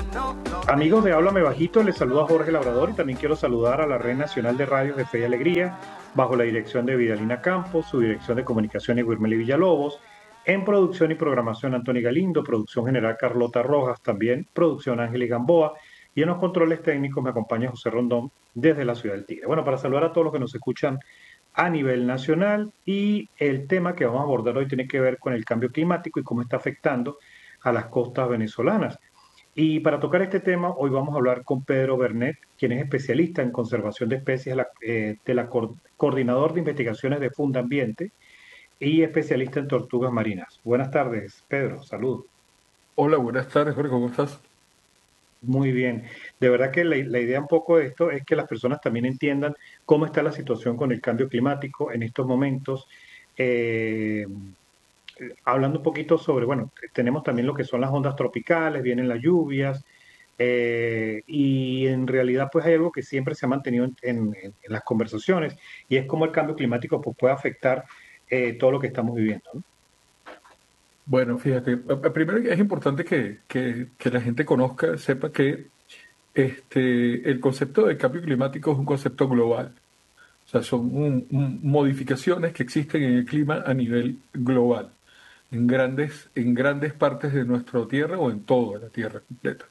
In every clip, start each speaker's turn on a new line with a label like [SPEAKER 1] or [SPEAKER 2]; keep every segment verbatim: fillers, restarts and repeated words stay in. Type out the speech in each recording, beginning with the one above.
[SPEAKER 1] Amigos de Háblame Bajito, les saluda Jorge Labrador y también quiero saludar a la Red Nacional de Radios de Fe y Alegría, bajo la dirección de Vidalina Campos, su dirección de comunicaciones Wilmely Villalobos, en producción y programación Antonio Galindo, producción general Carlota Rojas, también producción Ángel Gamboa, y en los controles técnicos me acompaña José Rondón desde la ciudad del Tigre. Bueno, para saludar a todos los que nos escuchan a nivel nacional, y el tema que vamos a abordar hoy tiene que ver con el cambio climático y cómo está afectando a las costas venezolanas. Y para tocar este tema, hoy vamos a hablar con Pedro Bernet, quien es especialista en conservación de especies la- eh, de la Cor- Coordinador de Investigaciones de Fundambiente y especialista en tortugas marinas. Buenas tardes, Pedro. Salud.
[SPEAKER 2] Hola, buenas tardes, Jorge, ¿cómo estás?
[SPEAKER 1] Muy bien. De verdad que la, la idea un poco de esto es que las personas también entiendan cómo está la situación con el cambio climático en estos momentos. Eh, Hablando un poquito sobre, bueno, tenemos también lo que son las ondas tropicales, vienen las lluvias, eh, y en realidad pues hay algo que siempre se ha mantenido en, en- en las conversaciones y es cómo el cambio climático pues, puede afectar eh, todo lo que estamos viviendo, ¿no?
[SPEAKER 2] Bueno, fíjate, a- a- primero es importante que, que- que la gente conozca, sepa que este, el concepto de cambio climático es un concepto global. O sea, son un- un- modificaciones que existen en el clima a nivel global, en grandes, en grandes partes de nuestra Tierra o en toda la Tierra completa.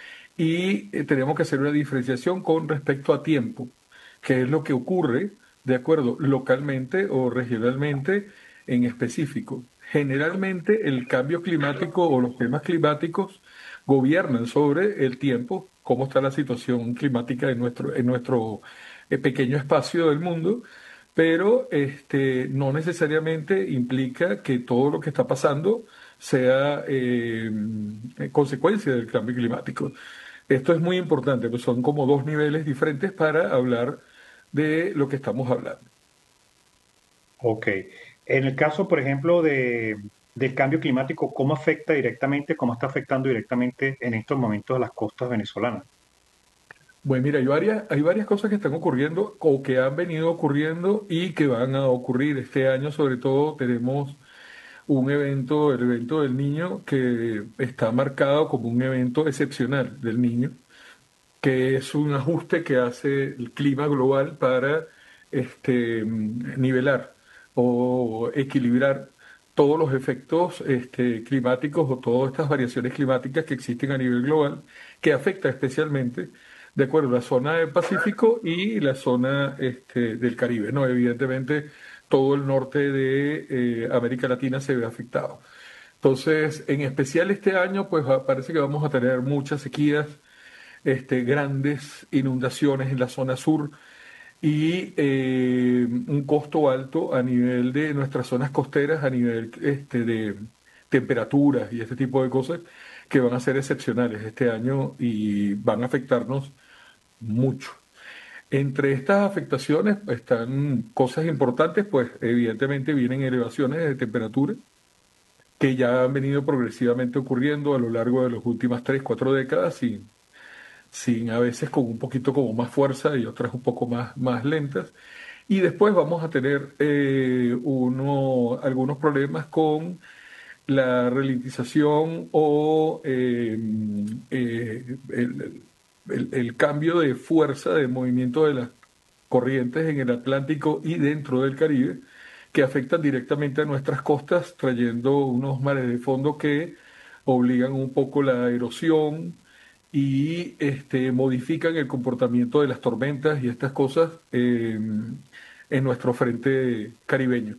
[SPEAKER 2] Y eh, tenemos que hacer una diferenciación con respecto a tiempo, que es lo que ocurre de acuerdo localmente o regionalmente en específico. Generalmente el cambio climático o los temas climáticos gobiernan sobre el tiempo, cómo está la situación climática en nuestro, en nuestro eh, pequeño espacio del mundo, pero este, no necesariamente implica que todo lo que está pasando sea eh, consecuencia del cambio climático. Esto es muy importante, pues son como dos niveles diferentes para hablar de lo que estamos hablando.
[SPEAKER 1] Ok. En el caso, por ejemplo, de, del cambio climático, ¿cómo afecta directamente, cómo está afectando directamente en estos momentos a las costas venezolanas?
[SPEAKER 2] Bueno, mira, hay varias, hay varias cosas que están ocurriendo o que han venido ocurriendo y que van a ocurrir este año. Sobre todo tenemos un evento, el evento del niño, que está marcado como un evento excepcional del niño, que es un ajuste que hace el clima global para este, mm, nivelar o equilibrar todos los efectos este, climáticos o todas estas variaciones climáticas que existen a nivel global, que afecta especialmente, de acuerdo, la zona del Pacífico y la zona este, del Caribe, ¿no? Evidentemente, todo el norte de eh, América Latina se ve afectado. Entonces, en especial este año, pues ah, parece que vamos a tener muchas sequías, este, grandes inundaciones en la zona sur y eh, un costo alto a nivel de nuestras zonas costeras, a nivel este, de temperaturas y este tipo de cosas que van a ser excepcionales este año y van a afectarnos mucho. Entre estas afectaciones están cosas importantes, pues evidentemente vienen elevaciones de temperatura que ya han venido progresivamente ocurriendo a lo largo de las últimas tres, cuatro décadas sin sin a veces con un poquito como más fuerza y otras un poco más, más lentas. Y después vamos a tener eh, uno, algunos problemas con la ralentización o eh, eh, el, el- el cambio de fuerza de movimiento de las corrientes en el Atlántico y dentro del Caribe, que afectan directamente a nuestras costas, trayendo unos mares de fondo que obligan un poco la erosión y este, modifican el comportamiento de las tormentas y estas cosas eh, en nuestro frente caribeño.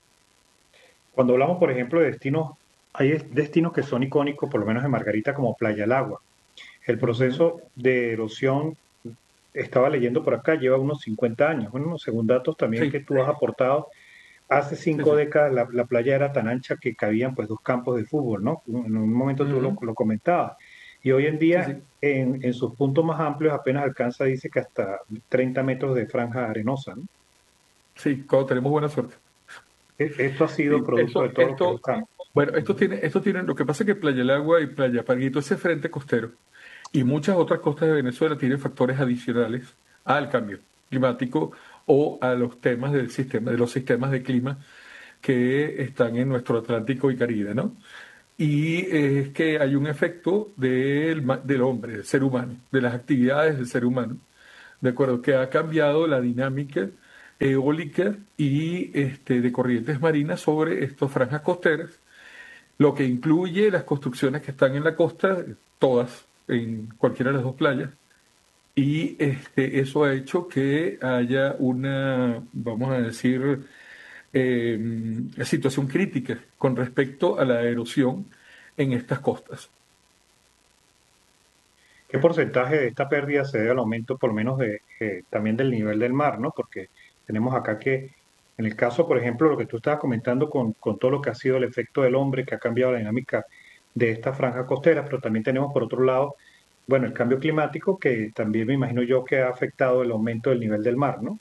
[SPEAKER 1] Cuando hablamos, por ejemplo, de destinos, hay es- destinos que son icónicos, por lo menos en Margarita, como Playa del Agua. El
[SPEAKER 2] Ujú.
[SPEAKER 1] proceso de erosión, estaba leyendo por acá, lleva unos cincuenta años. Bueno, según datos también que
[SPEAKER 2] Sí,
[SPEAKER 1] tú has aportado, hace
[SPEAKER 2] sí,
[SPEAKER 1] cinco
[SPEAKER 2] sí.
[SPEAKER 1] décadas la, la playa era tan ancha que cabían pues dos campos de fútbol, ¿no? En un momento tú lo,
[SPEAKER 2] Ujú.
[SPEAKER 1] lo comentabas. Y hoy en
[SPEAKER 2] Sí,
[SPEAKER 1] día,
[SPEAKER 2] sí.
[SPEAKER 1] en, en sus puntos más amplios, apenas alcanza, dice que hasta treinta metros de franja arenosa, ¿no?
[SPEAKER 2] Sí, cuando tenemos buena suerte.
[SPEAKER 1] E- Esto ha sido
[SPEAKER 2] Sí,
[SPEAKER 1] producto de
[SPEAKER 2] esto,
[SPEAKER 1] todo lo que
[SPEAKER 2] esto,
[SPEAKER 1] buscamos.
[SPEAKER 2] bueno, esto tiene, esto tiene, lo que pasa es que Playa del Agua y Playa Parguito, ese frente costero y muchas otras costas de Venezuela tienen factores adicionales al cambio climático o a los temas del sistema, de los sistemas de clima que están en nuestro Atlántico y Caribe, ¿no? y es que hay un efecto del, ma- del hombre, del ser humano, de las actividades del ser humano, de acuerdo, que ha cambiado la dinámica eólica y este, de corrientes marinas sobre estas franjas costeras, lo que incluye las construcciones que están en la costa, todas, en cualquiera de las dos playas, y este, eso ha hecho que haya una, vamos a decir, eh, situación crítica con respecto a la erosión en estas costas.
[SPEAKER 1] ¿Qué porcentaje de esta pérdida se debe al aumento, por lo menos, de, eh, también del nivel del mar, ¿no? Porque tenemos acá que, en el caso, por ejemplo, lo que tú estabas comentando con, con todo lo que ha sido el efecto del hombre, que ha cambiado la dinámica de esta franja costera, pero también tenemos, por otro lado, bueno, el cambio climático, que también me imagino yo que ha afectado el aumento del nivel del mar, ¿no?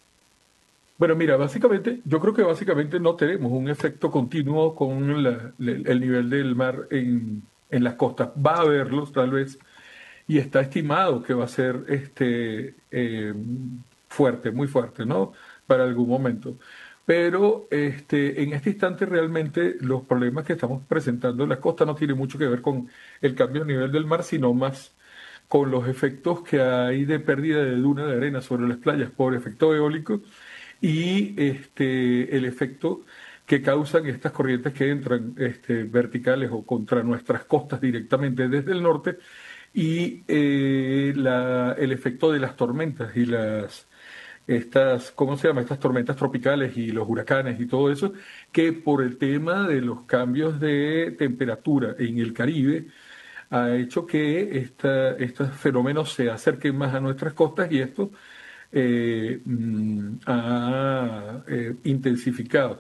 [SPEAKER 2] Bueno, mira, básicamente, yo creo que básicamente no tenemos un efecto continuo con la- le- el nivel del mar en, en las costas. Va a haberlos tal vez, y está estimado que va a ser este, eh, fuerte, muy fuerte, ¿no? Para algún momento. Pero este, en este instante realmente los problemas que estamos presentando en las costas no tienen mucho que ver con el cambio de nivel del mar, sino más con los efectos que hay de pérdida de duna de arena sobre las playas por efecto eólico y este, el efecto que causan estas corrientes que entran este, verticales o contra nuestras costas directamente desde el norte y eh, la, el efecto de las tormentas y las estas, ¿cómo se llama? Estas tormentas tropicales y los huracanes y todo eso, que por el tema de los cambios de temperatura en el Caribe ha hecho que esta, estos fenómenos se acerquen más a nuestras costas y esto eh, mm, ha eh, intensificado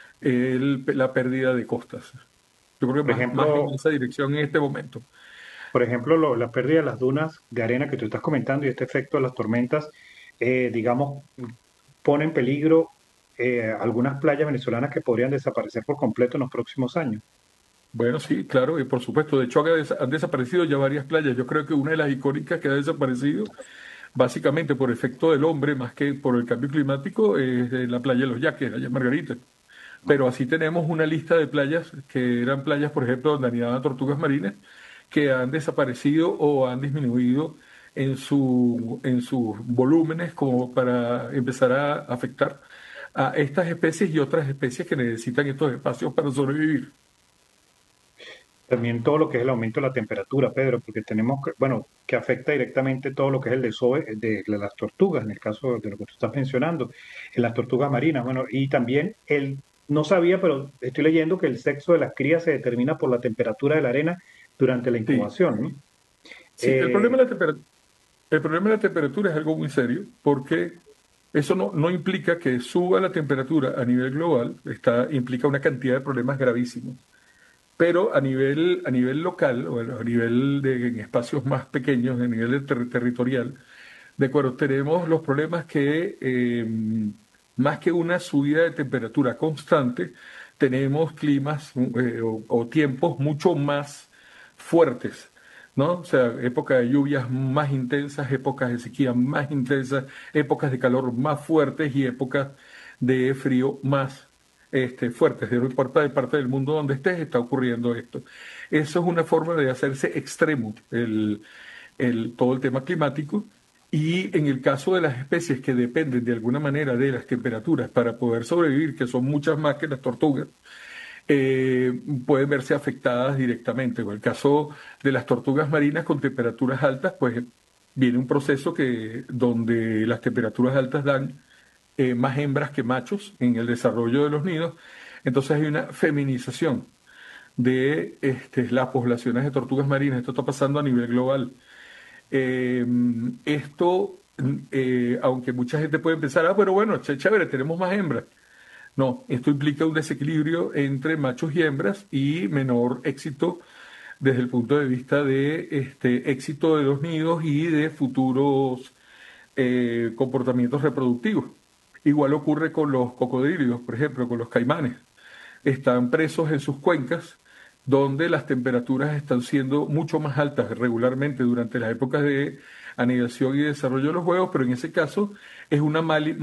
[SPEAKER 2] el- la pérdida de costas. Yo creo que
[SPEAKER 1] Por
[SPEAKER 2] más, más en
[SPEAKER 1] ejemplo,
[SPEAKER 2] esa dirección en este momento.
[SPEAKER 1] por ejemplo, lo- la pérdida de las dunas de arena que tú estás comentando y este efecto de las tormentas, eh, digamos, pone en peligro eh, algunas playas venezolanas que podrían desaparecer por completo en los próximos años.
[SPEAKER 2] Bueno, sí, claro, y por supuesto. De hecho, han, des- han desaparecido ya varias playas. Yo creo que una de las icónicas que ha desaparecido, básicamente por efecto del hombre, más que por el cambio climático, es eh, la playa de los Yaques, allá en Margarita. Pero así tenemos una lista de playas que eran playas, por ejemplo, donde anidaban tortugas marinas, que han desaparecido o han disminuido en su, en sus volúmenes como para empezar a afectar a estas especies y otras especies que necesitan estos espacios para sobrevivir.
[SPEAKER 1] También todo lo que es el aumento de la temperatura, Pedro, porque tenemos, que- bueno, que afecta directamente todo lo que es el desove de, de las tortugas, en el caso de lo que tú estás mencionando, en las tortugas marinas, bueno, y también el, no sabía, pero estoy leyendo que el sexo de las crías se determina por la temperatura de la arena durante la
[SPEAKER 2] Sí,
[SPEAKER 1] incubación, ¿no?
[SPEAKER 2] sí, el
[SPEAKER 1] Eh,
[SPEAKER 2] problema de la temperatura, el problema de la temperatura es algo muy serio porque eso no, no implica que suba la temperatura a nivel global, está, implica una cantidad de problemas gravísimos. Pero a nivel, a nivel local, o a nivel de en espacios más pequeños, a nivel de ter- territorial, de acuerdo, tenemos los problemas que eh, más que una subida de temperatura constante, tenemos climas eh, o, o tiempos mucho más fuertes, ¿no? O sea, épocas de lluvias más intensas, épocas de sequía más intensas, épocas de calor más fuertes y épocas de frío más este, fuertes. De parte de parte del mundo donde estés está ocurriendo esto. Eso es una forma de hacerse extremo el, el, todo el tema climático. Y en el caso de las especies que dependen de alguna manera de las temperaturas para poder sobrevivir, que son muchas más que las tortugas, eh, pueden verse afectadas directamente. En el caso de las tortugas marinas con temperaturas altas, pues viene un proceso que, donde las temperaturas altas dan eh, más hembras que machos en el desarrollo de los nidos. Entonces hay una feminización de este, las poblaciones de tortugas marinas. Esto está pasando a nivel global. Eh, esto, eh, aunque mucha gente puede pensar, ah, pero bueno, ch- chévere, tenemos más hembras. No, esto implica un desequilibrio entre machos y hembras y menor éxito desde el punto de vista de este éxito de los nidos y de futuros eh, comportamientos reproductivos. Igual ocurre con los cocodrilos, por ejemplo, con los caimanes. Están presos en sus cuencas donde las temperaturas están siendo mucho más altas regularmente durante las épocas de anidación y desarrollo de los huevos, pero en ese caso es una mali-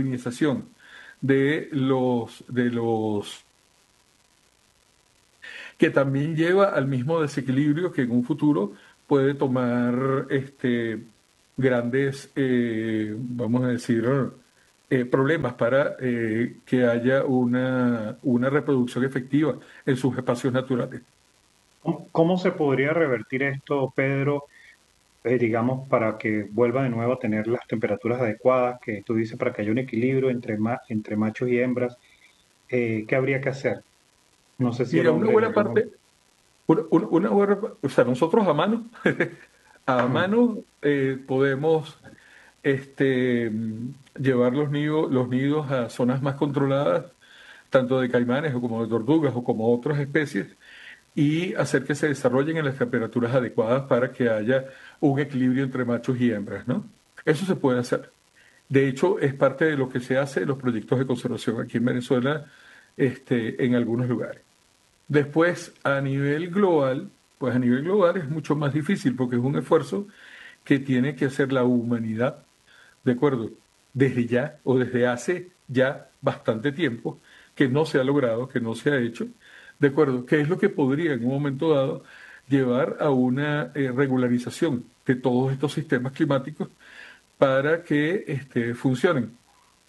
[SPEAKER 2] masculinización de los, de los que también lleva al mismo desequilibrio que en un futuro puede tomar este, grandes, eh, vamos a decir, eh, problemas para eh, que haya una, una reproducción efectiva en sus espacios naturales.
[SPEAKER 1] ¿Cómo, cómo se podría revertir esto, Pedro, eh, digamos, para que vuelva de nuevo a tener las temperaturas adecuadas, que tú dices, para que haya un equilibrio entre, ma- entre machos y hembras? Eh, ¿qué habría que hacer? No sé si el
[SPEAKER 2] Mira, una
[SPEAKER 1] hombre en
[SPEAKER 2] buena
[SPEAKER 1] algún momento...
[SPEAKER 2] parte, una, una- una buena, o sea, nosotros a mano, a mano eh, podemos este, mm, llevar los nidos, los nidos a zonas más controladas, tanto de caimanes o como de tortugas o como otras especies, y hacer que se desarrollen en las temperaturas adecuadas para que haya un equilibrio entre machos y hembras, ¿no? Eso se puede hacer. De hecho, es parte de lo que se hace en los proyectos de conservación aquí en Venezuela, este, en algunos lugares. Después, a nivel global, pues a nivel global es mucho más difícil porque es un esfuerzo que tiene que hacer la humanidad, ¿de acuerdo? Desde ya o desde hace ya bastante tiempo que no se ha logrado, que no se ha hecho, ¿de acuerdo? ¿Qué es lo que podría en un momento dado llevar a una eh, regularización de todos estos sistemas climáticos para que este, funcionen?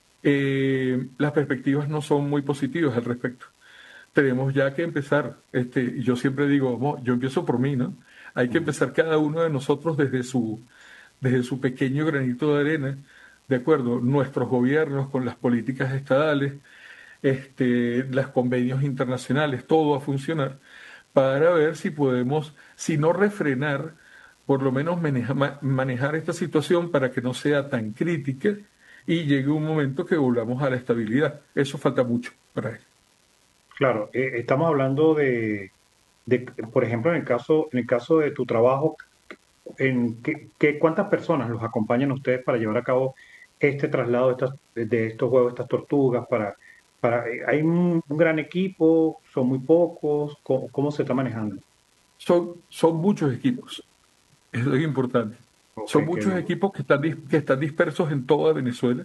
[SPEAKER 2] Eh, las perspectivas no son muy positivas al respecto. Tenemos ya que empezar, este, y yo siempre digo, "Mo- yo empiezo por mí, ¿no? Hay que
[SPEAKER 1] Mm.
[SPEAKER 2] empezar cada uno de nosotros desde su, desde su pequeño granito de arena, de acuerdo, nuestros gobiernos con las políticas estadales, este, los convenios internacionales, todo a funcionar para ver si podemos, si no refrenar, por lo menos maneja- ma- manejar esta situación para que no sea tan crítica y llegue un momento que volvamos a la estabilidad. Eso falta mucho para eso.
[SPEAKER 1] Claro, eh, estamos hablando de, de, por ejemplo, en el caso, en el caso de tu trabajo, en qué, qué- ¿cuántas personas los acompañan ustedes para llevar a cabo este traslado de, estas, de estos huevos, estas tortugas? Para, para, eh, ¿hay un, un gran equipo? ¿Son muy pocos? ¿Cómo, cómo se está manejando?
[SPEAKER 2] Son, son muchos equipos, eso es importante.
[SPEAKER 1] Ok,
[SPEAKER 2] Son
[SPEAKER 1] qué
[SPEAKER 2] muchos
[SPEAKER 1] bien.
[SPEAKER 2] equipos que están, dis- que están dispersos en toda Venezuela,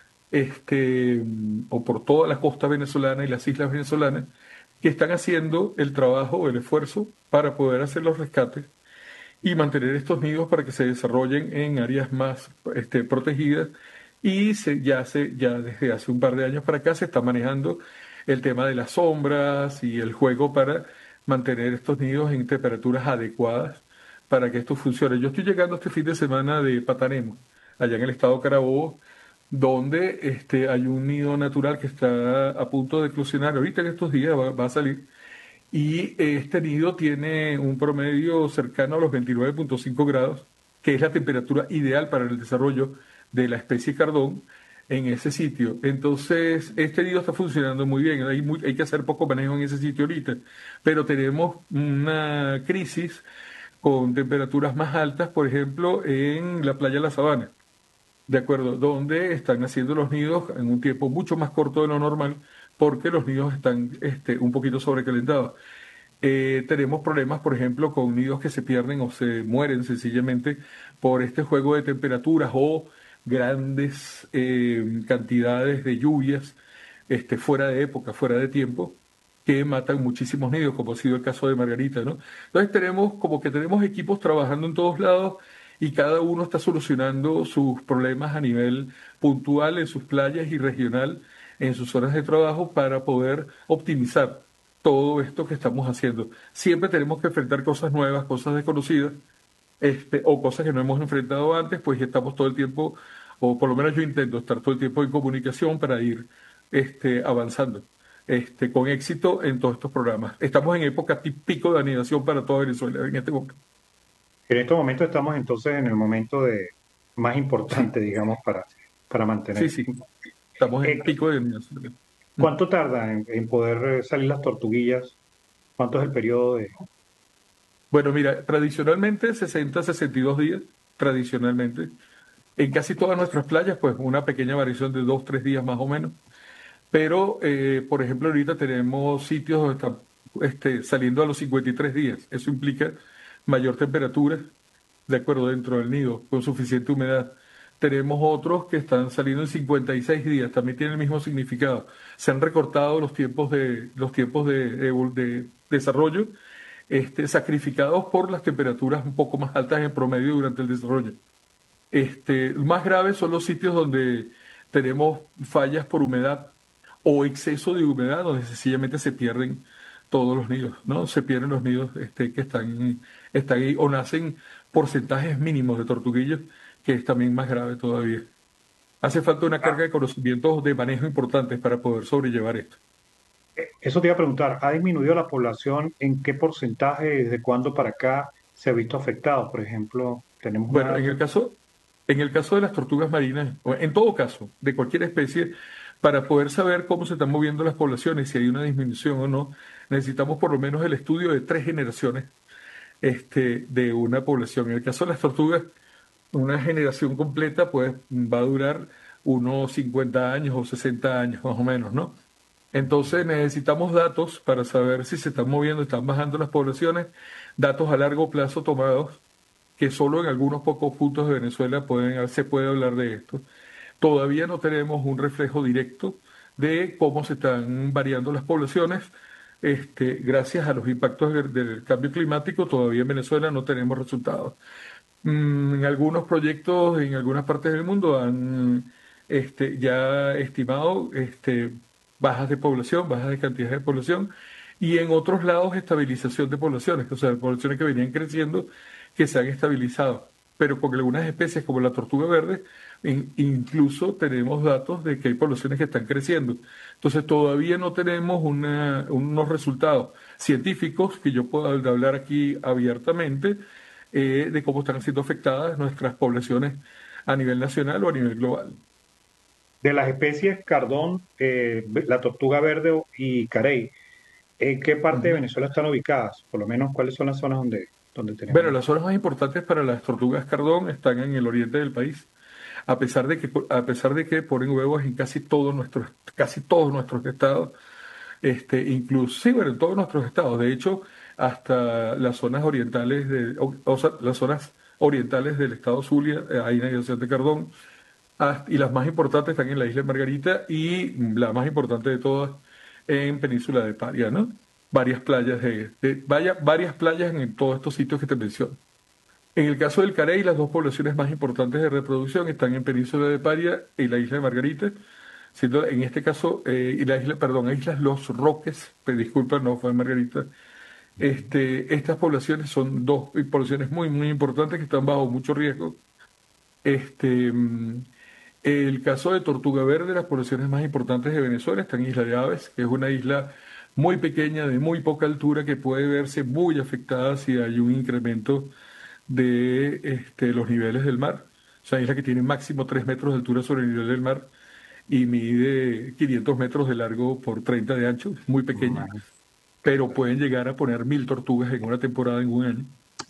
[SPEAKER 2] este, mm, o por toda la costa venezolana y las islas venezolanas, que están haciendo el trabajo, el esfuerzo para poder hacer los rescates y mantener estos nidos para que se desarrollen en áreas más este, protegidas. Y se, ya, se, ya desde hace un par de años para acá se está manejando el tema de las sombras y el juego para mantener estos nidos en temperaturas adecuadas para que esto funcione. Yo estoy llegando este fin de semana de Patanemo, allá en el estado Carabobo, donde este, hay un nido natural que está a punto de eclosionar. Ahorita en estos días va, va a salir y este nido tiene un promedio cercano a los veintinueve punto cinco grados, que es la temperatura ideal para el desarrollo de la especie cardón en ese sitio. Entonces, este nido está funcionando muy bien. Hay, muy- hay que hacer poco manejo en ese sitio ahorita, pero tenemos una crisis con temperaturas más altas, por ejemplo, en la playa de La Sabana, de acuerdo, donde están haciendo los nidos en un tiempo mucho más corto de lo normal, porque los nidos están este, un poquito sobrecalentados. Eh, tenemos problemas, por ejemplo, con nidos que se pierden o se mueren sencillamente por este juego de temperaturas o grandes eh, cantidades de lluvias este, fuera de época, fuera de tiempo, que matan muchísimos nidos, como ha sido el caso de Margarita, ¿no? Entonces tenemos como que tenemos equipos trabajando en todos lados y cada uno está solucionando sus problemas a nivel puntual en sus playas y regional en sus horas de trabajo para poder optimizar todo esto que estamos haciendo. Siempre tenemos que enfrentar cosas nuevas, cosas desconocidas, este, o cosas que no hemos enfrentado antes, pues estamos todo el tiempo, o por lo menos yo intento estar todo el tiempo en comunicación para ir este, avanzando este, con éxito en todos estos programas. Estamos en época ti- pico de anidación para toda Venezuela en este momento.
[SPEAKER 1] En este momento estamos entonces en el momento de más
[SPEAKER 2] Sí,
[SPEAKER 1] importante, digamos, para, para
[SPEAKER 2] sí,
[SPEAKER 1] mantener.
[SPEAKER 2] sí, estamos
[SPEAKER 1] Eh,
[SPEAKER 2] en pico de anidación.
[SPEAKER 1] ¿Cuánto tarda en, en poder eh, salir las tortuguillas? ¿Cuánto es el periodo de...?
[SPEAKER 2] Bueno, mira, tradicionalmente sesenta, sesenta y dos días, tradicionalmente. En casi todas nuestras playas, pues una pequeña variación de dos, tres días más o menos. Pero, eh, por ejemplo, ahorita tenemos sitios donde están este, saliendo a los cincuenta y tres días. Eso implica mayor temperatura, de acuerdo, dentro del nido, con suficiente humedad. Tenemos otros que están saliendo en cincuenta y seis días, también tienen el mismo significado. Se han recortado los tiempos de, los tiempos de, de- de desarrollo, este, sacrificados por las temperaturas un poco más altas en promedio durante el desarrollo. Este, más graves son los sitios donde tenemos fallas por humedad o exceso de humedad, donde sencillamente se pierden todos los nidos, ¿no? Se pierden los nidos este, que están, están ahí, o nacen porcentajes mínimos de tortuguillos, que es también más grave todavía. Hace falta una carga
[SPEAKER 1] Ah,
[SPEAKER 2] de conocimientos de manejo importantes para poder sobrellevar esto.
[SPEAKER 1] eso te iba a preguntar, ¿ha disminuido la población? ¿En qué porcentaje, desde cuándo para acá se ha visto afectado? Por ejemplo, tenemos una
[SPEAKER 2] Bueno, en el
[SPEAKER 1] data.
[SPEAKER 2] caso, en el caso de las tortugas marinas, o en todo caso, de cualquier especie, para poder saber cómo se están moviendo las poblaciones, si hay una disminución o no, necesitamos por lo menos el estudio de tres generaciones este, de una población. En el caso de las tortugas, una generación completa pues va a durar unos cincuenta años o sesenta años más o menos, ¿no? Entonces necesitamos datos para saber si se están moviendo, están bajando las poblaciones, datos a largo plazo tomados, que solo en algunos pocos puntos de Venezuela pueden, se puede hablar de esto. Todavía no tenemos un reflejo directo de cómo se están variando las poblaciones. Este, gracias a los impactos del, del cambio climático, todavía en Venezuela no tenemos resultados. Mm, en algunos proyectos en algunas partes del mundo han este, ya estimado este, bajas de población, bajas de cantidad de población, y en otros lados estabilización de poblaciones, o sea, poblaciones que venían creciendo que se han estabilizado. Pero con algunas especies como la tortuga verde, in- incluso tenemos datos de que hay poblaciones que están creciendo. Entonces todavía no tenemos una- unos resultados científicos que yo pueda hablar aquí abiertamente eh, de cómo están siendo afectadas nuestras poblaciones a nivel nacional o a nivel global.
[SPEAKER 1] De las especies cardón, eh, la tortuga verde y carey, ¿en qué parte de
[SPEAKER 2] Ujú.
[SPEAKER 1] Venezuela están ubicadas? Por lo menos, ¿cuáles son las zonas donde, donde
[SPEAKER 2] Bueno,
[SPEAKER 1] tenemos?
[SPEAKER 2] las zonas más importantes para las tortugas cardón están en el oriente del país, a pesar de que, a pesar de que ponen huevos en casi todos nuestros, casi todos nuestros estados, este, incluso, sí, bueno, en todos nuestros estados. De hecho, hasta las zonas orientales de, o, o sea, las zonas orientales del estado Zulia, eh, hay navegación de cardón. Ah, y las más importantes están en la isla de Margarita y la más importante de todas en Península de Paria, ¿no? Varias playas de, de- vaya, varias playas en todos estos sitios que te menciono. En el caso del Carey, las dos poblaciones más importantes de reproducción están en Península de Paria y la isla de Margarita, siendo en este caso, eh, y la isla, perdón, Islas Los Roques, pe- disculpa, no fue en Margarita. Este, estas poblaciones son dos poblaciones muy, muy importantes que están bajo mucho riesgo. Este, mm, el caso de Tortuga Verde, las poblaciones más importantes de Venezuela están en Isla de Aves, que es una isla muy pequeña, de muy poca altura, que puede verse muy afectada si hay un incremento de este, los niveles del mar. O sea, isla que tiene máximo tres metros de altura sobre el nivel del mar y mide quinientos metros de largo por treinta de ancho, es muy pequeña, pero pueden llegar a poner mil tortugas en una temporada, en un año.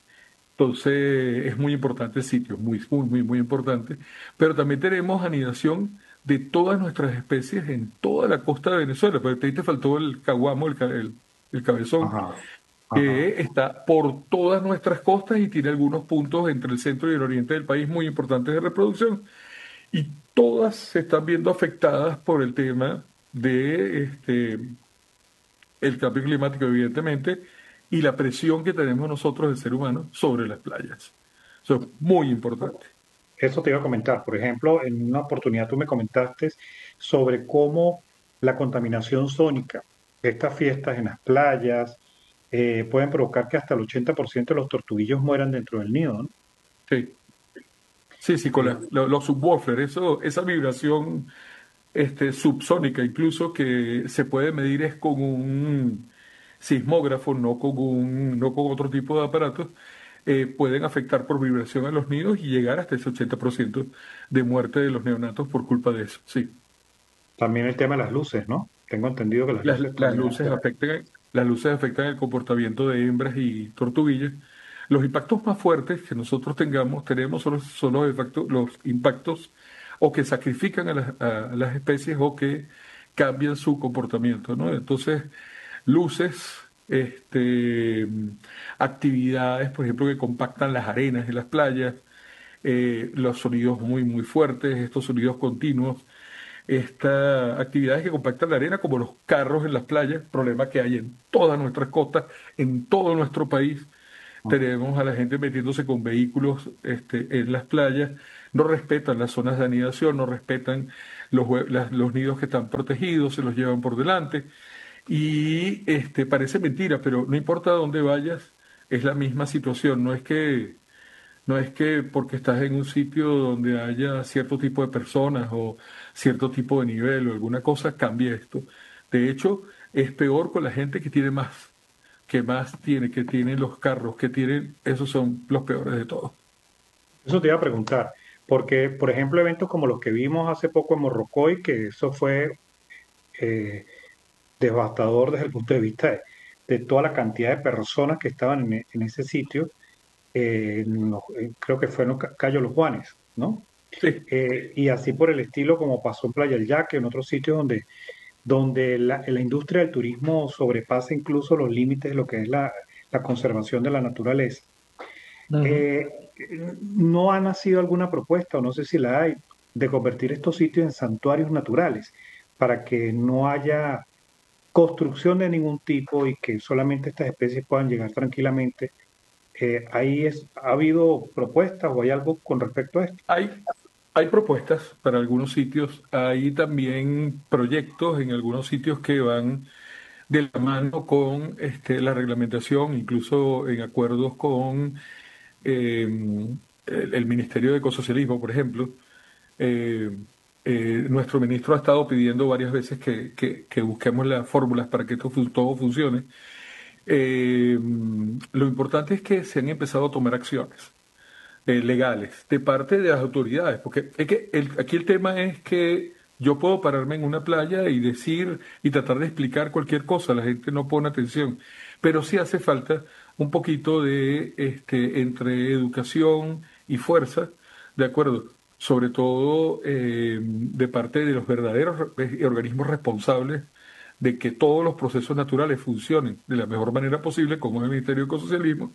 [SPEAKER 2] Entonces es muy importante el sitio, muy, muy, muy, muy importante. Pero también tenemos anidación de todas nuestras especies en toda la costa de Venezuela. Pero ahí te faltó el caguamo, el, ca- el, el cabezón,
[SPEAKER 1] Ajá, ajá.
[SPEAKER 2] que está por todas nuestras costas y tiene algunos puntos entre el centro y el oriente del país muy importantes de reproducción. Y todas se están viendo afectadas por el tema de este, el cambio climático, evidentemente, y la presión que tenemos nosotros, el ser humano, sobre las playas. Eso es muy importante.
[SPEAKER 1] Eso te iba a comentar. Por ejemplo, en una oportunidad tú me comentaste sobre cómo la contaminación sónica, estas fiestas en las playas, eh, pueden provocar que hasta el ochenta por ciento de los tortuguillos mueran dentro del nido, ¿no?
[SPEAKER 2] Sí, sí, sí, con
[SPEAKER 1] Eh,
[SPEAKER 2] la- lo- los subwoofers, eso, esa vibración este, subsónica incluso que se puede medir es con un sismógrafo, no con un, no con otro tipo de aparatos, eh, pueden afectar por vibración a los nidos y llegar hasta ese ochenta por ciento de muerte de los neonatos por culpa de eso. Sí.
[SPEAKER 1] también el tema de las luces, ¿no? Tengo entendido que las
[SPEAKER 2] Las,
[SPEAKER 1] luces
[SPEAKER 2] las
[SPEAKER 1] también
[SPEAKER 2] luces
[SPEAKER 1] alteran.
[SPEAKER 2] afectan, las luces afectan el comportamiento de hembras y tortuguillas. Los impactos más fuertes que nosotros tengamos, tenemos son los, son los impactos, los impactos o que sacrifican a las, a las especies o que cambian su comportamiento, ¿no? Entonces, luces, este, actividades, por ejemplo, que compactan las arenas de las playas, eh, los sonidos muy, muy fuertes, estos sonidos continuos, estas actividades que compactan la arena, como los carros en las playas, problema que hay en todas nuestras costas, en todo nuestro país. Tenemos a la gente metiéndose con vehículos este, en las playas, no respetan las zonas de anidación, no respetan los, hue- las- los nidos que están protegidos, se los llevan por delante. Y este, parece mentira, pero no importa dónde vayas, es la misma situación. No es que, no es que porque estás en un sitio donde haya cierto tipo de personas o cierto tipo de nivel o alguna cosa, cambie esto. De hecho, es peor con la gente que tiene más, que más tiene, que tiene los carros, que tienen, esos son los peores de todos.
[SPEAKER 1] Eso te iba a preguntar, porque, por ejemplo, eventos como los que vimos hace poco en Morrocoy, que eso fue eh, devastador desde el punto de vista de, de toda la cantidad de personas que estaban en, e- en ese sitio, eh, en los- eh, creo que fue en los Ca- Cayo Los Juanes, ¿no?
[SPEAKER 2] Sí,
[SPEAKER 1] Eh, y así por el estilo como pasó en Playa del Yaque, en otros sitios donde, donde la, la industria del turismo sobrepasa incluso los límites de lo que es la, la conservación de la naturaleza.
[SPEAKER 2] ujú.
[SPEAKER 1] Eh, ¿No ha nacido alguna propuesta, o no sé si la hay, de convertir estos sitios en santuarios naturales para que no haya construcción de ningún tipo y que solamente estas especies puedan llegar tranquilamente? Eh, ¿ahí es, ha habido propuestas o hay algo con respecto a esto?
[SPEAKER 2] Hay, hay propuestas para algunos sitios, hay también proyectos en algunos sitios que van de la mano con este, la reglamentación, incluso en acuerdos con eh, el, el Ministerio de Ecosocialismo, por ejemplo. Eh, eh, Nuestro ministro ha estado pidiendo varias veces que, que- que busquemos las fórmulas para que esto fu- todo funcione. Eh, lo importante es que se han empezado a tomar acciones eh, legales de parte de las autoridades, porque es que el- aquí el tema es que yo puedo pararme en una playa y decir y tratar de explicar cualquier cosa, la gente no pone atención, pero sí hace falta un poquito de este entre educación y fuerza, de acuerdo, sobre todo eh, de parte de los verdaderos re- organismos responsables de que todos los procesos naturales funcionen de la mejor manera posible, como es el Ministerio de Ecosocialismo,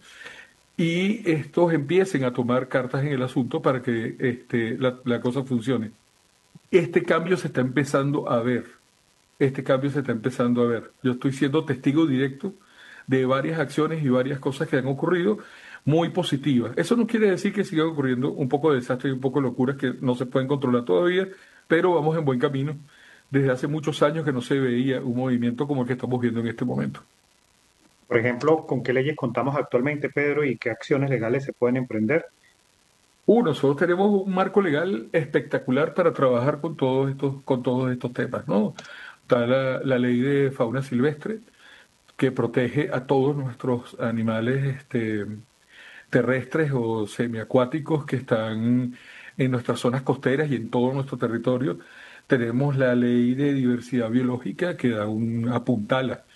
[SPEAKER 2] y estos empiecen a tomar cartas en el asunto para que este, la, la cosa funcione. Este cambio se está empezando a ver, este cambio se está empezando a ver. Yo estoy siendo testigo directo de varias acciones y varias cosas que han ocurrido muy positivas. Eso no quiere decir que sigan ocurriendo un poco de desastre y un poco de locuras que no se pueden controlar todavía, pero vamos en buen camino. Desde hace muchos años que no se veía un movimiento como el que estamos viendo en este momento.
[SPEAKER 1] Por ejemplo, ¿con qué leyes contamos actualmente, Pedro, y qué acciones legales se pueden emprender?
[SPEAKER 2] Uh, nosotros tenemos un marco legal espectacular para trabajar con todos estos, con todos estos temas, ¿no? Está la, la ley de fauna silvestre que protege a todos nuestros animales este, terrestres o semiacuáticos que están en nuestras zonas costeras y en todo nuestro territorio. Tenemos la ley de diversidad biológica que da un apuntala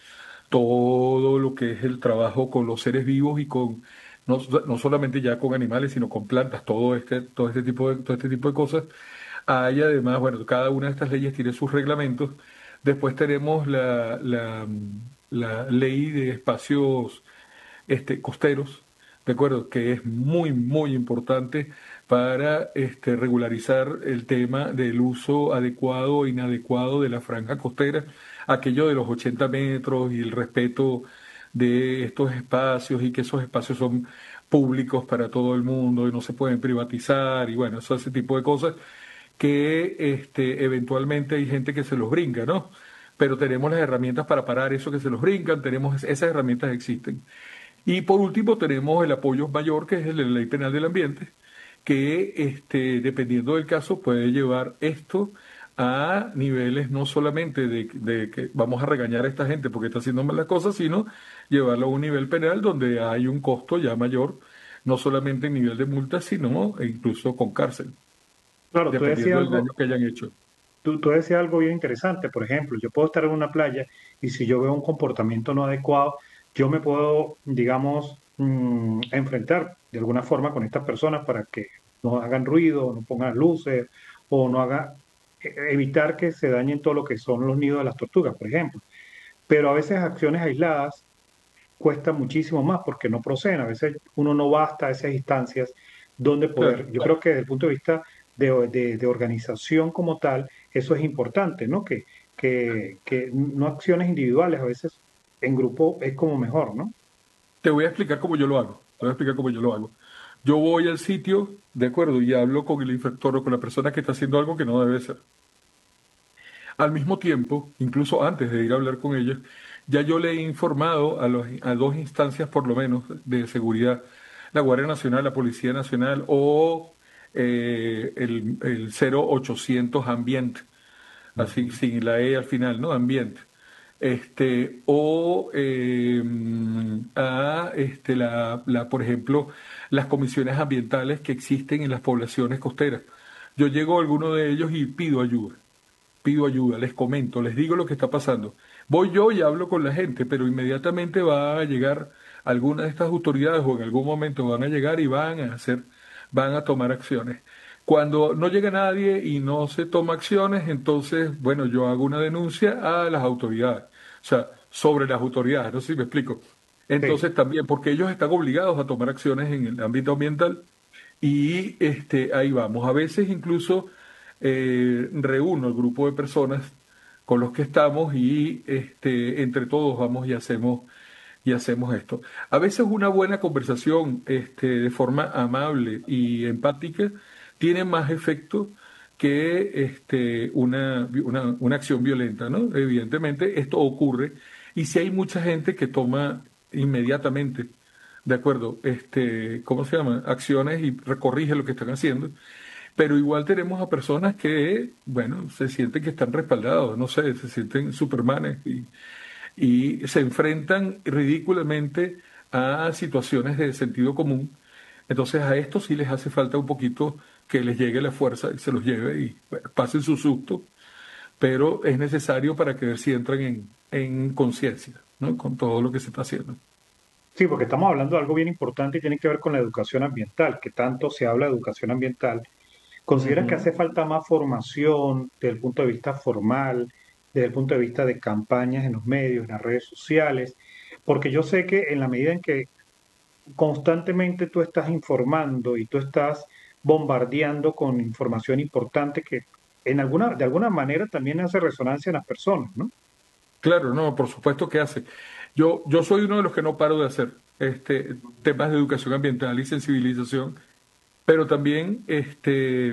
[SPEAKER 2] todo lo que es el trabajo con los seres vivos y con no, no solamente ya con animales, sino con plantas, todo este, todo este tipo de, todo este tipo de cosas. Hay además, bueno, cada una de estas leyes tiene sus reglamentos. Después tenemos la, la, la ley de espacios este, costeros, ¿de acuerdo? Que es muy, muy importante para este, regularizar el tema del uso adecuado o inadecuado de la franja costera, aquello de los ochenta metros y el respeto de estos espacios y que esos espacios son públicos para todo el mundo y no se pueden privatizar y bueno, eso, ese tipo de cosas que este, eventualmente hay gente que se los brinca, ¿no? Pero tenemos las herramientas para parar eso que se los brincan, tenemos esas herramientas existen. Y por último tenemos el apoyo mayor, que es el de la Ley Penal del Ambiente, que este, dependiendo del caso puede llevar esto a niveles no solamente de, de que vamos a regañar a esta gente porque está haciendo mal las cosas, sino llevarlo a un nivel penal donde hay un costo ya mayor, no solamente en nivel de multa, sino e incluso con cárcel,
[SPEAKER 1] Claro, tú decías
[SPEAKER 2] dependiendo del
[SPEAKER 1] algo,
[SPEAKER 2] daño que hayan hecho.
[SPEAKER 1] tú, tú decías algo bien interesante. Por ejemplo, yo puedo estar en una playa y si yo veo un comportamiento no adecuado, yo me puedo, digamos, mm, enfrentar de alguna forma con estas personas para que no hagan ruido, no pongan luces o no haga, e- evitar que se dañen todo lo que son los nidos de las tortugas, por ejemplo. Pero a veces acciones aisladas cuesta muchísimo más porque no proceden. A veces uno no va hasta esas instancias dónde
[SPEAKER 2] Claro.
[SPEAKER 1] poder. Yo creo que desde el punto de vista de, de- de organización como tal, eso es importante, ¿no? Que, que, que no acciones individuales, a veces en grupo es como mejor, ¿no?
[SPEAKER 2] Te voy a explicar cómo yo lo hago. Te voy a explicar cómo yo lo hago. Yo voy al sitio, de acuerdo, y hablo con el infractor o con la persona que está haciendo algo que no debe ser. Al mismo tiempo, incluso antes de ir a hablar con ellos, ya yo le he informado a, los, a dos instancias por lo menos de seguridad, la Guardia Nacional, la Policía Nacional o eh, el, el cero ochocientos Ambiente, así
[SPEAKER 1] Ujú.
[SPEAKER 2] sin la E al final, ¿no? Ambiente. Este, o eh, a este, la, la, por ejemplo, las comisiones ambientales que existen en las poblaciones costeras. Yo llego a alguno de ellos y pido ayuda pido ayuda, les comento, les digo lo que está pasando. Voy yo y hablo con la gente, pero inmediatamente va a llegar alguna de estas autoridades o en algún momento van a llegar y van a hacer, van a tomar acciones. Cuando no llega nadie y no se toma acciones, entonces, bueno, yo hago una denuncia a las autoridades, o sea, sobre las autoridades, no sé si me explico.
[SPEAKER 1] Sí.
[SPEAKER 2] Entonces también, porque ellos están obligados a tomar acciones en el ámbito ambiental y este, ahí vamos. A veces incluso eh, reúno el grupo de personas con los que estamos y este, entre todos vamos y hacemos, y hacemos esto. A veces una buena conversación este, de forma amable y empática tiene más efecto que este, una, una, una acción violenta, ¿no? Evidentemente esto ocurre y si hay mucha gente que toma inmediatamente de acuerdo, este, ¿cómo se llama? Acciones y corrige lo que están haciendo. Pero igual tenemos a personas que, bueno, se sienten que están respaldados, no sé, se sienten supermanes y, y se enfrentan ridículamente a situaciones de sentido común. Entonces a estos sí les hace falta un poquito que les llegue la fuerza y se los lleve y bueno, pasen su susto, pero es necesario para que ver si entran en, en conciencia, ¿no? Con todo lo que se está haciendo.
[SPEAKER 1] Sí, porque estamos hablando de algo bien importante y tiene que ver con la educación ambiental, que tanto se habla de educación ambiental. ¿Consideras que
[SPEAKER 2] Ujú.
[SPEAKER 1] hace falta más formación desde el punto de vista formal, desde el punto de vista de campañas en los medios, en las redes sociales? Porque yo sé que en la medida en que constantemente tú estás informando y tú estás bombardeando con información importante que en alguna, de alguna manera también hace resonancia en las personas, ¿no?
[SPEAKER 2] Claro, no, por supuesto que hace. Yo, yo soy uno de los que no paro de hacer este, temas de educación ambiental y sensibilización, pero también, este,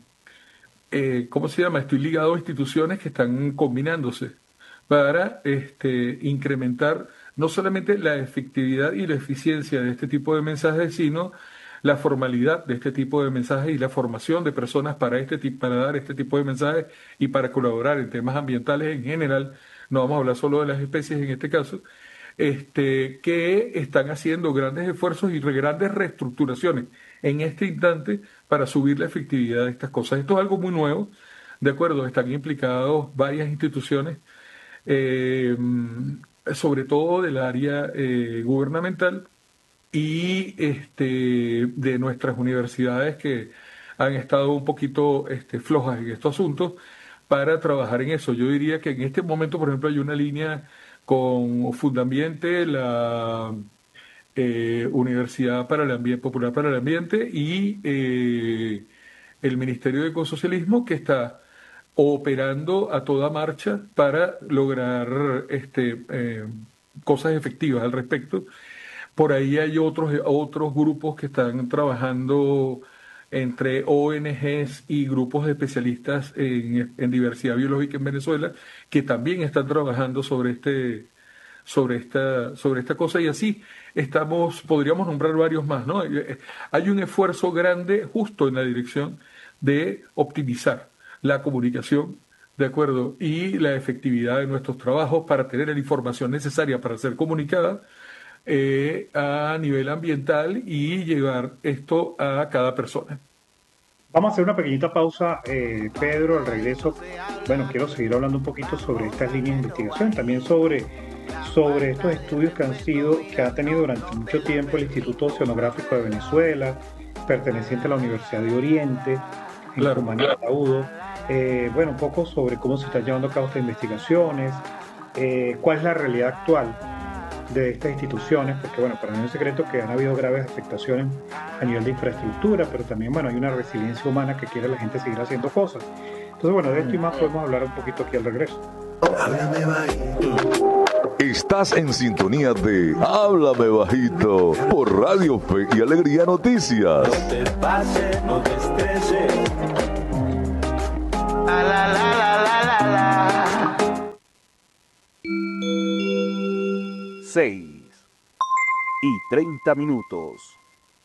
[SPEAKER 2] eh, ¿cómo se llama? Estoy ligado a instituciones que están combinándose para este, incrementar no solamente la efectividad y la eficiencia de este tipo de mensajes, sino la formalidad de este tipo de mensajes y la formación de personas para, este, ti- para dar este tipo de mensajes y para colaborar en temas ambientales en general. No vamos a hablar solo de las especies en este caso, este, que están haciendo grandes esfuerzos y re- grandes reestructuraciones en este instante para subir la efectividad de estas cosas. Esto es algo muy nuevo, de acuerdo, están implicados varias instituciones, eh, sobre todo del área eh, gubernamental y este, de nuestras universidades que han estado un poquito este, flojas en estos asuntos para trabajar en eso. Yo diría que en este momento, por ejemplo, hay una línea con Fundambiente, la eh, Universidad para el Ambiente, Popular para el Ambiente y eh, el Ministerio de Ecosocialismo que está operando a toda marcha para lograr este, eh, cosas efectivas al respecto. Por ahí hay otros, otros grupos que están trabajando entre O N Ges y grupos de especialistas en, en diversidad biológica en Venezuela que también están trabajando sobre este, sobre esta, sobre esta cosa y así estamos, podríamos nombrar varios más, ¿no? Eh, Hay un esfuerzo grande justo en la dirección de optimizar la comunicación, ¿de acuerdo? Y la efectividad de nuestros trabajos para tener la información necesaria para ser comunicada eh, a nivel ambiental y llevar esto a cada persona.
[SPEAKER 1] Vamos a hacer una pequeñita pausa, eh, Pedro, al regreso. Bueno, quiero seguir hablando un poquito sobre estas líneas de investigación, también sobre, sobre estos estudios que han sido, que ha tenido durante mucho tiempo el Instituto Oceanográfico de Venezuela, perteneciente a la Universidad de Oriente, en
[SPEAKER 2] Claro,
[SPEAKER 1] Cumaná, Ataúdo. Eh, bueno, un poco sobre cómo se están llevando a cabo estas investigaciones, eh, cuál es la realidad actual de estas instituciones, porque bueno, para mí es un secreto que han habido graves afectaciones a nivel de infraestructura, pero también bueno, hay una resiliencia humana que quiere la gente seguir haciendo cosas. Entonces bueno, de esto y más podemos hablar un poquito aquí al regreso.
[SPEAKER 3] Háblame bajito. Estás en sintonía de Háblame Bajito por Radio Fe y Alegría Noticias.
[SPEAKER 4] No te pases, no te estreses. La, la, la, la, la, la, la.
[SPEAKER 5] seis y treinta minutos.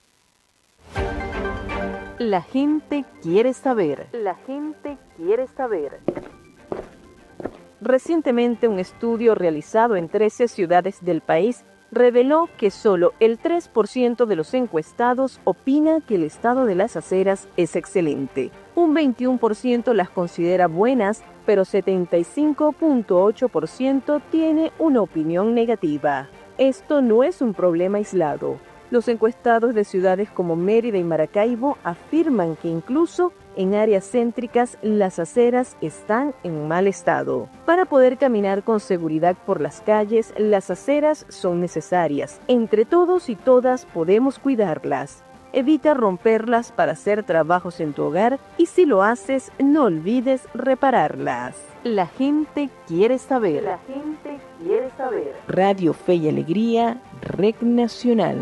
[SPEAKER 6] La gente quiere saber. La gente quiere saber. Recientemente, un estudio realizado en trece ciudades del país reveló que solo el tres por ciento de los encuestados opina que el estado de las aceras es excelente. Un veintiuno por ciento las considera buenas, pero setenta y cinco punto ocho por ciento tiene una opinión negativa. Esto no es un problema aislado. Los encuestados de ciudades como Mérida y Maracaibo afirman que incluso en áreas céntricas las aceras están en mal estado. Para poder caminar con seguridad por las calles, las aceras son necesarias. Entre todos y todas podemos cuidarlas. Evita romperlas para hacer trabajos en tu hogar y si lo haces, no olvides repararlas. La gente quiere saber. La gente quiere saber. Radio Fe y Alegría, Red Nacional.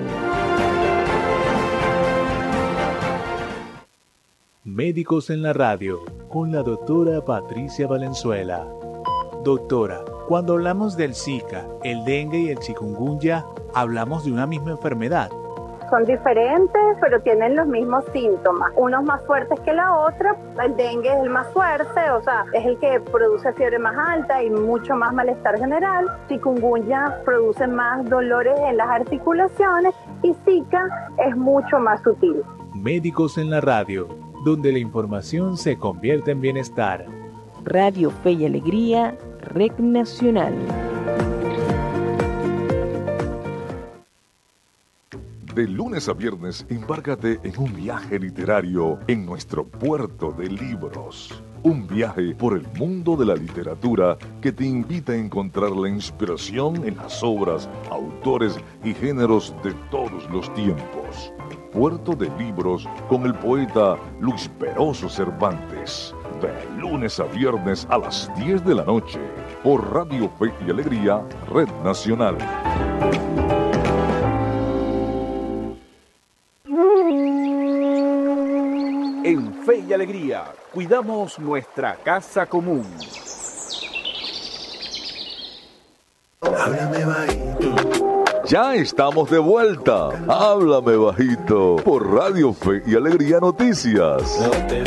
[SPEAKER 7] Médicos en la radio, con la doctora Patricia Valenzuela. Doctora, cuando hablamos del Zika, el dengue y el chikungunya, ¿hablamos de una misma enfermedad?
[SPEAKER 8] Son diferentes, pero tienen los mismos síntomas. Unos más fuertes que la otra. El dengue es el más fuerte, o sea, es el que produce fiebre más alta y mucho más malestar general. Chikungunya produce más dolores en las articulaciones y Zika es mucho más sutil.
[SPEAKER 7] Médicos en la radio, donde la información se convierte en bienestar.
[SPEAKER 6] Radio Fe y Alegría, Red Nacional.
[SPEAKER 3] De lunes a viernes, embárcate en un viaje literario en nuestro puerto de libros. Un viaje por el mundo de la literatura que te invita a encontrar la inspiración en las obras, autores y géneros de todos los tiempos. Puerto de Libros con el poeta Luis Peroso Cervantes. De lunes a viernes a las diez de la noche por Radio Fe y Alegría, Red Nacional.
[SPEAKER 5] En Fe y Alegría, cuidamos nuestra casa común.
[SPEAKER 3] Háblame bajito. Ya estamos de vuelta. Háblame bajito por Radio Fe y Alegría Noticias.
[SPEAKER 4] No te